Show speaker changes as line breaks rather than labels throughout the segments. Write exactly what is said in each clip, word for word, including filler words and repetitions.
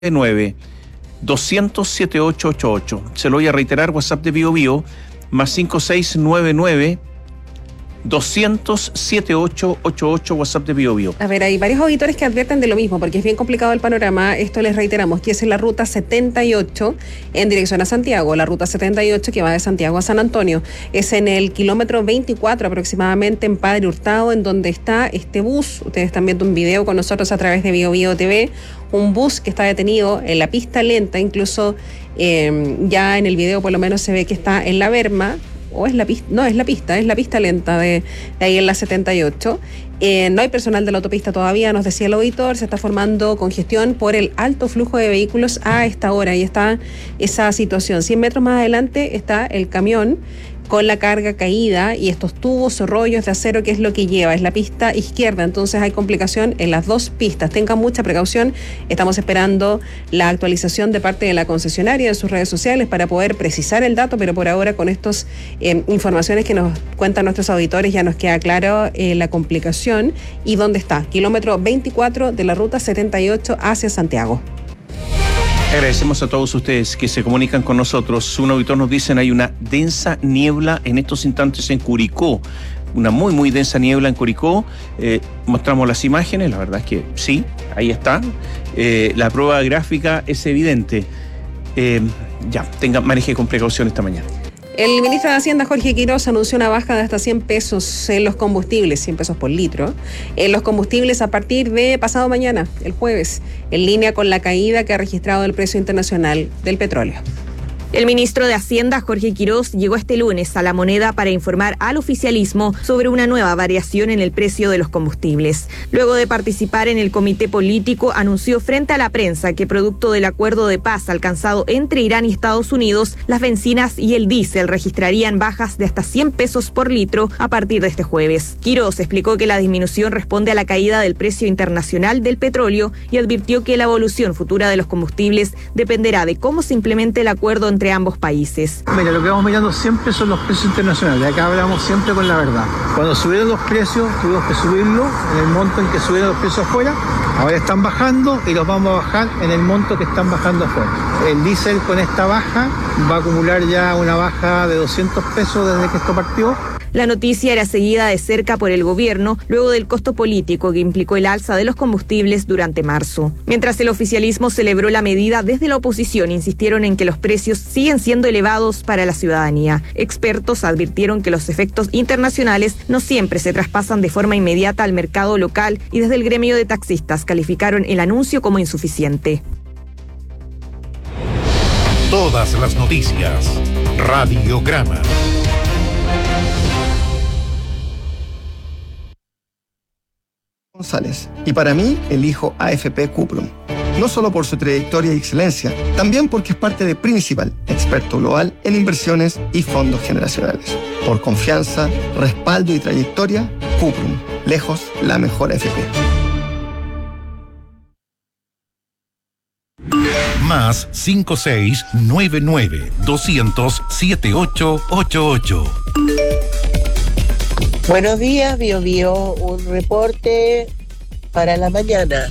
nueve doscientos siete ocho ocho ocho. Se lo voy a reiterar, WhatsApp de Bio Bio, más cinco seis nueve nueve doscientos siete ocho ocho ocho, WhatsApp de Bio Bio.
A ver, hay varios auditores que advierten de lo mismo, porque es bien complicado el panorama. Esto les reiteramos, que es en la ruta setenta y ocho en dirección a Santiago. La ruta setenta y ocho que va de Santiago a San Antonio. Es en el kilómetro veinticuatro aproximadamente en Padre Hurtado, en donde está este bus. Ustedes están viendo un video con nosotros a través de Bio Bio T V. Un bus que está detenido en la pista lenta, incluso eh, ya en el video por lo menos se ve que está en la berma. O es la pista, no, es la pista, es la pista lenta de, de ahí en la setenta y ocho. Eh, no hay personal de la autopista todavía, nos decía el auditor, se está formando congestión por el alto flujo de vehículos a esta hora y está esa situación. cien metros más adelante está el camión con la carga caída y estos tubos o rollos de acero, que es lo que lleva, es la pista izquierda, entonces hay complicación en las dos pistas. Tengan mucha precaución, estamos esperando la actualización de parte de la concesionaria en sus redes sociales para poder precisar el dato, pero por ahora con estas eh, informaciones que nos cuentan nuestros auditores ya nos queda claro eh, la complicación y dónde está, kilómetro veinticuatro de la ruta setenta y ocho hacia Santiago.
Agradecemos a todos ustedes que se comunican con nosotros. Un auditor nos dice: hay una densa niebla en estos instantes en Curicó. Una muy, muy densa niebla en Curicó. Eh, mostramos las imágenes, la verdad es que sí, ahí están. Eh, la prueba gráfica es evidente. Eh, ya, tenga, maneje con precaución esta mañana.
El ministro de Hacienda, Jorge Quiroz, anunció una baja de hasta cien pesos en los combustibles, cien pesos por litro, en los combustibles a partir de pasado mañana, el jueves, en línea con la caída que ha registrado el precio internacional del petróleo.
El ministro de Hacienda, Jorge Quiroz, llegó este lunes a La Moneda para informar al oficialismo sobre una nueva variación en el precio de los combustibles. Luego de participar en el comité político, anunció frente a la prensa que producto del acuerdo de paz alcanzado entre Irán y Estados Unidos, las bencinas y el diésel registrarían bajas de hasta cien pesos por litro a partir de este jueves. Quiroz explicó que la disminución responde a la caída del precio internacional del petróleo y advirtió que la evolución futura de los combustibles dependerá de cómo se implemente el acuerdo entre entre ambos países.
Mira, lo que vamos mirando siempre son los precios internacionales. Acá hablamos siempre con la verdad. Cuando subieron los precios, tuvimos que subirlo en el monto en que subieron los precios afuera. Ahora están bajando y los vamos a bajar en el monto que están bajando afuera. El diésel con esta baja va a acumular ya una baja de doscientos pesos desde que esto partió.
La noticia era seguida de cerca por el gobierno luego del costo político que implicó el alza de los combustibles durante marzo. Mientras el oficialismo celebró la medida, desde la oposición insistieron en que los precios siguen siendo elevados para la ciudadanía. Expertos advirtieron que los efectos internacionales no siempre se traspasan de forma inmediata al mercado local y desde el gremio de taxistas calificaron el anuncio como insuficiente.
Todas las noticias. Radiograma.
González, y para mí elijo A F P Cuprum. No solo por su trayectoria y excelencia, también porque es parte de Principal, experto global en inversiones y fondos generacionales. Por confianza, respaldo y trayectoria, Cuprum, lejos la mejor A F P.
Más cinco seis nueve nueve doscientos siete ocho ocho ocho.
Buenos días, Bio Bio, un reporte para la mañana.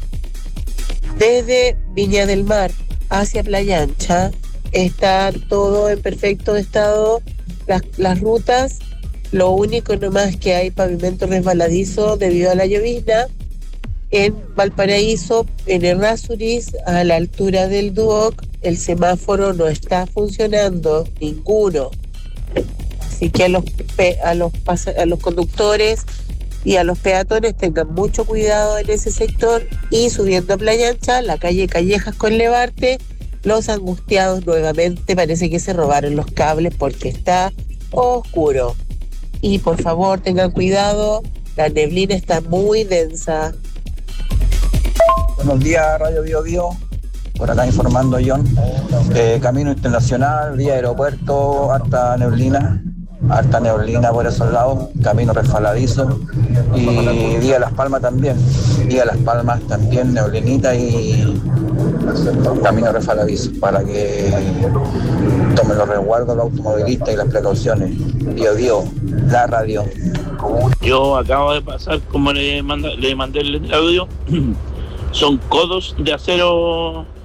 Desde Viña del Mar hacia Playa Ancha está todo en perfecto estado, las, las rutas, lo único nomás que hay pavimento resbaladizo debido a la llovizna. En Valparaíso, en Errázuriz, a la altura del Duoc, el semáforo no está funcionando, ninguno. Así que a los, pe- a, los pas- a los conductores y a los peatones tengan mucho cuidado en ese sector. Y subiendo a Playa Ancha, la calle Callejas con Levarte, los angustiados nuevamente parece que se robaron los cables porque está oscuro. Y por favor tengan cuidado, la neblina está muy densa.
Buenos días, Radio Bio Bio. Por acá informando John. Eh, camino internacional, vía aeropuerto, harta neblina. Harta neblina por esos lados, camino resbaladizo. Y Día de Las Palmas también. Día de Las Palmas también, neblinita y camino resbaladizo. Para que tomen los resguardos los automovilistas y las precauciones. Bio Bio, la radio.
Yo acabo de pasar, como le, manda, le mandé el audio, son codos de acero